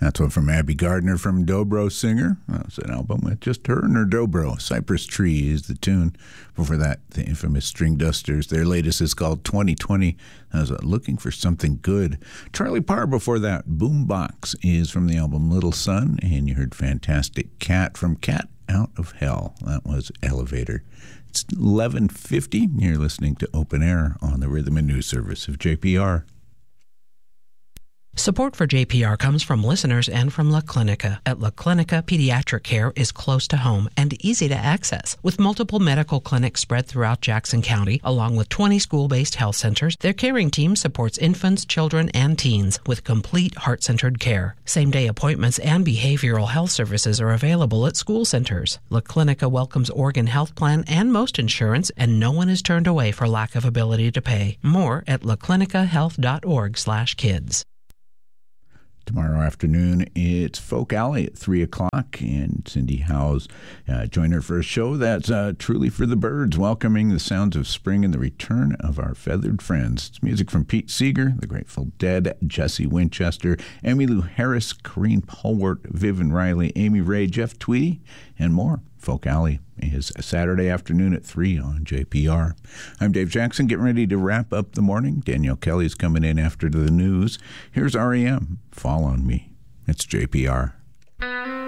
That's one from Abby Gardner from Dobro Singer. That's an album with just her and her Dobro. Cypress Tree is the tune. Before that, the infamous String Dusters. Their latest is called 2020. I was looking for something good. Charlie Parr before that. Boombox is from the album Little Sun. And you heard Fantastic Cat from Cat Out of Hell. That was Elevator. It's 11:50. You're listening to Open Air on the Rhythm and News Service of JPR. Support for JPR comes from listeners and from La Clinica. At La Clinica, pediatric care is close to home and easy to access. With multiple medical clinics spread throughout Jackson County, along with 20 school-based health centers, their caring team supports infants, children, and teens with complete heart-centered care. Same-day appointments and behavioral health services are available at school centers. La Clinica welcomes Oregon Health Plan and most insurance, and no one is turned away for lack of ability to pay. More at laclinicahealth.org/kids. Tomorrow afternoon, it's Folk Alley at 3 o'clock, and Cindy Howes join her for a show that's truly for the birds, welcoming the sounds of spring and the return of our feathered friends. It's music from Pete Seeger, The Grateful Dead, Jesse Winchester, Emmylou Harris, Corrine Polwart, Vivian Riley, Amy Ray, Jeff Tweedy, and more. Folk Alley is Saturday afternoon at 3 on JPR. I'm Dave Jackson, getting ready to wrap up the morning. Danielle Kelly's coming in after the news. Here's REM, Fall on Me. It's JPR.